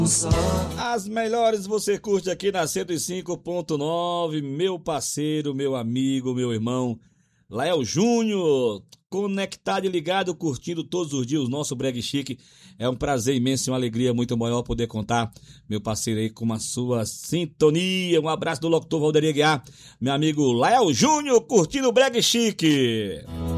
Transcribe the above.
As melhores você curte aqui na 105.9, meu parceiro, meu amigo, meu irmão, Lael Júnior, conectado e ligado, curtindo todos os dias o nosso Brega Chique. É um prazer imenso e uma alegria muito maior poder contar, meu parceiro aí, com a sua sintonia. Um abraço do locutor Valderi Aguiar, meu amigo Lael Júnior, curtindo o Brega Chique.